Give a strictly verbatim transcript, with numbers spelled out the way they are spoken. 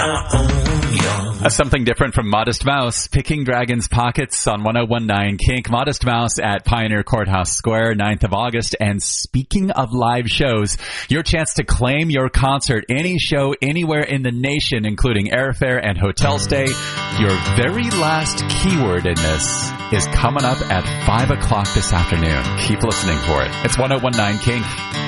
Uh, something different from Modest Mouse, picking Dragon's Pockets on one oh one nine Kink. Modest Mouse at Pioneer Courthouse Square, ninth of August. And speaking of live shows, your chance to claim your concert, any show anywhere in the nation, including airfare and hotel stay. Your very last keyword in this is coming up at five o'clock this afternoon. Keep listening for it. It's one oh one nine Kink.